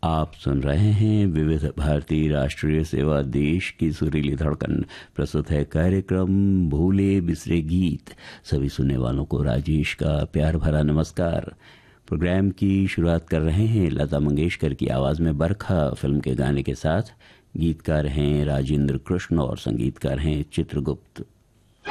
आप सुन रहे हैं विविध भारती राष्ट्रीय सेवा, देश की सुरीली धड़कन। प्रस्तुत है कार्यक्रम भूले बिसरे गीत। सभी सुनने वालों को राजेश का प्यार भरा नमस्कार। प्रोग्राम की शुरुआत कर रहे हैं लता मंगेशकर की आवाज में बरखा फिल्म के गाने के साथ। गीतकार हैं राजेंद्र कृष्ण और संगीतकार हैं चित्रगुप्त।